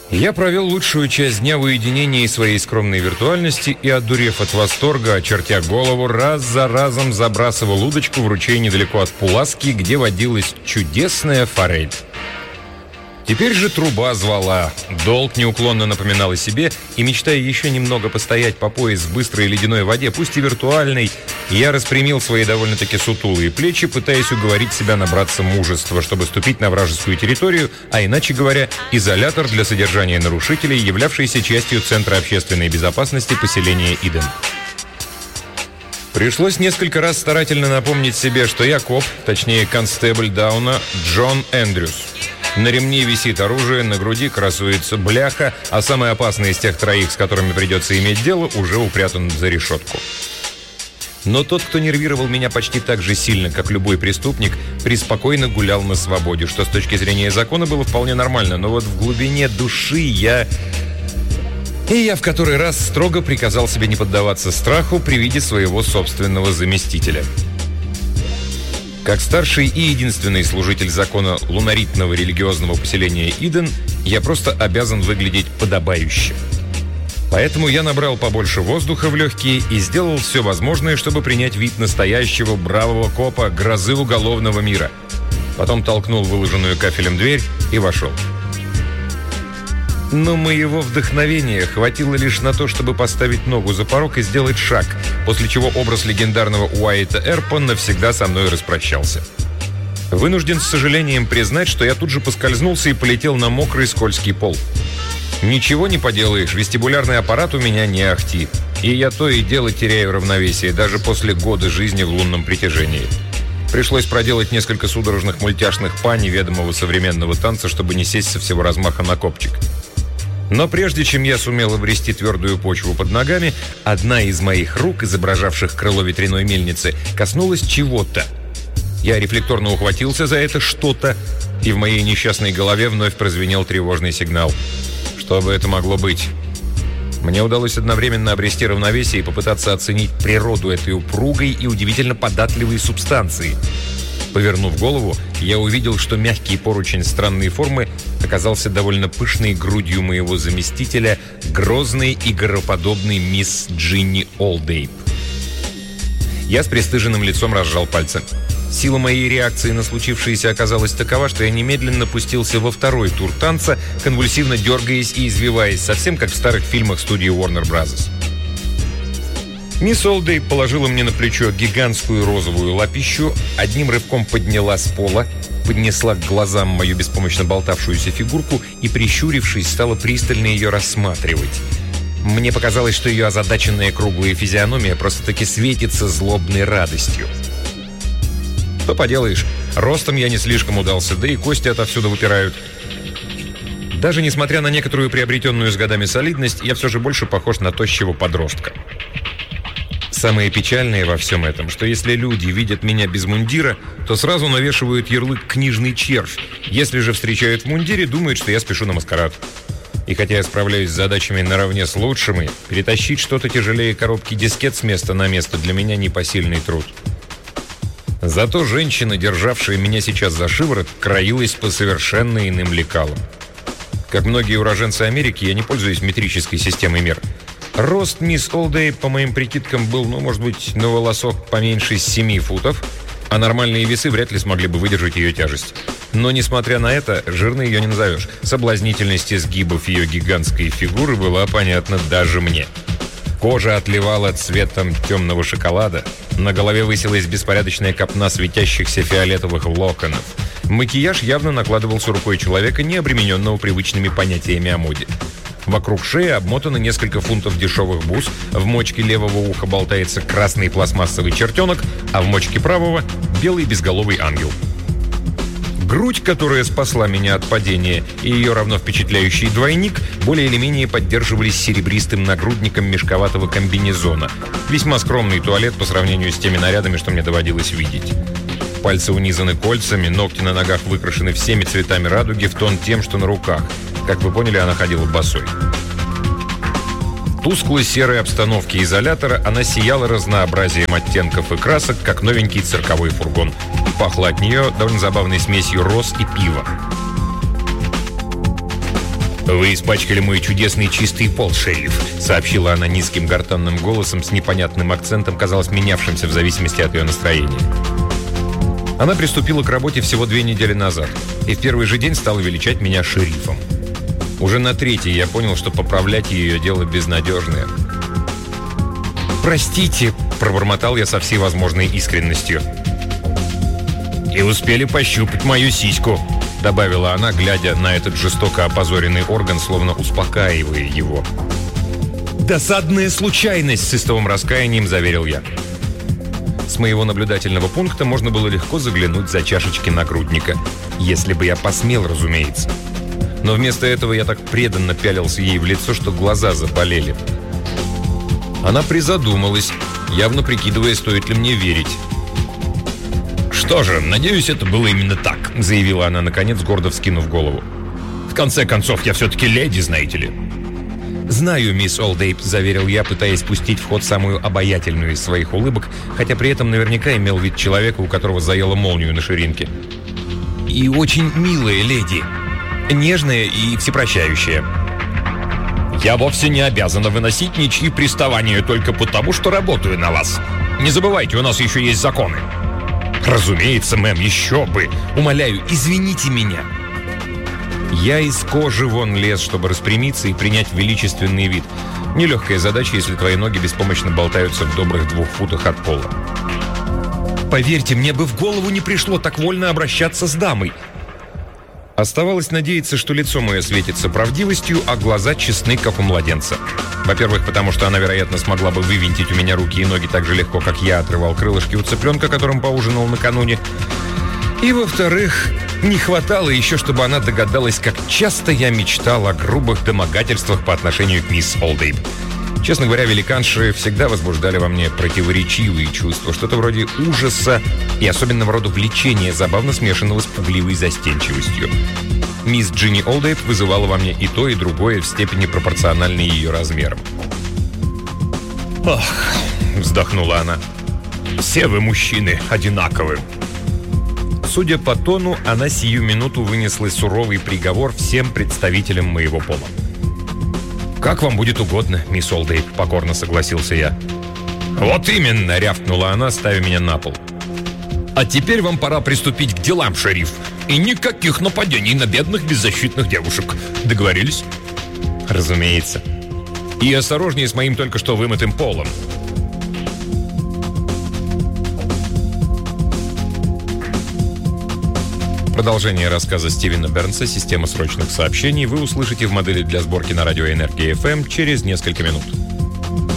Я провел лучшую часть дня в уединении своей скромной виртуальности и, одурев от восторга, очертя голову, раз за разом забрасывал удочку в ручей недалеко от Пуласки, где водилась чудесная форель. Теперь же труба звала, долг неуклонно напоминал о себе, и, мечтая еще немного постоять по пояс в быстрой ледяной воде, пусть и виртуальной, я распрямил свои довольно-таки сутулые плечи, пытаясь уговорить себя набраться мужества, чтобы ступить на вражескую территорию, а иначе говоря, изолятор для содержания нарушителей, являвшийся частью Центра общественной безопасности поселения Иден. Пришлось несколько раз старательно напомнить себе, что я коп, точнее констебль Дауна Джон Эндрюс. На ремне висит оружие, на груди красуется бляха, а самый опасный из тех троих, с которыми придется иметь дело, уже упрятан за решетку. Но тот, кто нервировал меня почти так же сильно, как любой преступник, преспокойно гулял на свободе, что с точки зрения закона было вполне нормально, но вот в глубине души я в который раз строго приказал себе не поддаваться страху при виде своего собственного заместителя. Как старший и единственный служитель закона лунаритного религиозного поселения Иден, я просто обязан выглядеть подобающе. Поэтому я набрал побольше воздуха в легкие и сделал все возможное, чтобы принять вид настоящего бравого копа грозы уголовного мира. Потом толкнул выложенную кафелем дверь и вошел. Но моего вдохновения хватило лишь на то, чтобы поставить ногу за порог и сделать шаг, после чего образ легендарного Уайта Эрпа навсегда со мной распрощался. Вынужден с сожалением признать, что я тут же поскользнулся и полетел на мокрый скользкий пол. Ничего не поделаешь, вестибулярный аппарат у меня не ахти, и я то и дело теряю равновесие, даже после года жизни в лунном притяжении. Пришлось проделать несколько судорожных мультяшных па неведомого современного танца, чтобы не сесть со всего размаха на копчик. Но прежде чем я сумел обрести твердую почву под ногами, одна из моих рук, изображавших крыло ветряной мельницы, коснулась чего-то. Я рефлекторно ухватился за это что-то, и в моей несчастной голове вновь прозвенел тревожный сигнал. Что бы это могло быть? Мне удалось одновременно обрести равновесие и попытаться оценить природу этой упругой и удивительно податливой субстанции. Повернув голову, я увидел, что мягкий поручень странной формы оказался довольно пышной грудью моего заместителя, грозной и гороподобной мисс Джинни Олдейп. Я с пристыженным лицом разжал пальцы. Сила моей реакции на случившееся оказалась такова, что я немедленно пустился во второй тур танца, конвульсивно дергаясь и извиваясь, совсем как в старых фильмах студии Warner Bros. Мисс Олдейп положила мне на плечо гигантскую розовую лапищу, одним рывком подняла с пола, поднесла к глазам мою беспомощно болтавшуюся фигурку и, прищурившись, стала пристально ее рассматривать. Мне показалось, что ее озадаченная круглая физиономия просто-таки светится злобной радостью. Что поделаешь, ростом я не слишком удался, да и кости отовсюду выпирают. Даже несмотря на некоторую приобретенную с годами солидность, я все же больше похож на тощего подростка. Самое печальное во всем этом, что если люди видят меня без мундира, то сразу навешивают ярлык «книжный червь». Если же встречают в мундире, думают, что я спешу на маскарад. И хотя я справляюсь с задачами наравне с лучшими, перетащить что-то тяжелее коробки дискет с места на место для меня непосильный труд. Зато женщина, державшая меня сейчас за шиворот, краилась по совершенно иным лекалам. Как многие уроженцы Америки, я не пользуюсь метрической системой мер. Рост мисс Олдейп, по моим прикидкам, был, может быть, на волосок поменьше 7 футов, а нормальные весы вряд ли смогли бы выдержать ее тяжесть. Но, несмотря на это, жирной ее не назовешь. Соблазнительность изгибов ее гигантской фигуры была понятна даже мне. Кожа отливала цветом темного шоколада, на голове высилась беспорядочная копна светящихся фиолетовых локонов. Макияж явно накладывался рукой человека, не обремененного привычными понятиями о моде. Вокруг шеи обмотано несколько фунтов дешевых бус, в мочке левого уха болтается красный пластмассовый чертенок, а в мочке правого – белый безголовый ангел. Грудь, которая спасла меня от падения, и ее равно впечатляющий двойник, более или менее поддерживались серебристым нагрудником мешковатого комбинезона. Весьма скромный туалет по сравнению с теми нарядами, что мне доводилось видеть. Пальцы унизаны кольцами, ногти на ногах выкрашены всеми цветами радуги в тон тем, что на руках. Как вы поняли, она ходила босой. В тусклой серой обстановке изолятора она сияла разнообразием оттенков и красок, как новенький цирковой фургон. И пахла от нее довольно забавной смесью роз и пива. «Вы испачкали мой чудесный чистый пол, шериф», сообщила она низким гортанным голосом с непонятным акцентом, казалось, менявшимся в зависимости от ее настроения. Она приступила к работе всего 2 недели назад, и в первый же день стала величать меня шерифом. Уже на 3-й я понял, что поправлять ее дело безнадежное. «Простите», – пробормотал я со всей возможной искренностью. «И успели пощупать мою сиську», – добавила она, глядя на этот жестоко опозоренный орган, словно успокаивая его. «Досадная случайность», – с истовым раскаянием заверил я. С моего наблюдательного пункта можно было легко заглянуть за чашечки нагрудника. Если бы я посмел, разумеется. Но вместо этого я так преданно пялился ей в лицо, что глаза заболели. Она призадумалась, явно прикидывая, стоит ли мне верить. «Что же, надеюсь, это было именно так», — заявила она, наконец, гордо вскинув голову. «В конце концов, я все-таки леди, знаете ли». «Знаю, мисс Олдейп», — заверил я, пытаясь пустить в ход самую обаятельную из своих улыбок, хотя при этом наверняка имел вид человека, у которого заело молнию на ширинке. «И очень милая леди. Нежная и всепрощающая». «Я вовсе не обязана выносить ничьи приставания только потому, что работаю на вас. Не забывайте, у нас еще есть законы». «Разумеется, мэм, еще бы. Умоляю, извините меня». Я из кожи вон лез, чтобы распрямиться и принять величественный вид. Нелегкая задача, если твои ноги беспомощно болтаются в добрых 2 футах от пола. Поверьте, мне бы в голову не пришло так вольно обращаться с дамой. Оставалось надеяться, что лицо мое светится правдивостью, а глаза честны, как у младенца. Во-первых, потому что она, вероятно, смогла бы вывинтить у меня руки и ноги так же легко, как я отрывал крылышки у цыпленка, которым поужинал накануне. И, во-вторых, не хватало еще, чтобы она догадалась, как часто я мечтал о грубых домогательствах по отношению к мисс Олдейп. Честно говоря, великанши всегда возбуждали во мне противоречивые чувства, что-то вроде ужаса и особенного рода влечения, забавно смешанного с пугливой застенчивостью. Мисс Джинни Олдейп вызывала во мне и то, и другое в степени пропорциональной ее размерам. «Ох», — вздохнула она, — «все вы, мужчины, одинаковы». Судя по тону, она сию минуту вынесла суровый приговор всем представителям моего пола. «Как вам будет угодно, мисс Олдейп», — покорно согласился я. «Вот именно», — рявкнула она, ставя меня на пол. «А теперь вам пора приступить к делам, шериф. И никаких нападений на бедных беззащитных девушек. Договорились?» «Разумеется. И осторожнее с моим только что вымытым полом». Продолжение рассказа Стивена Бернса «Система срочных сообщений» вы услышите в модели для сборки на радио Энергия FM через несколько минут.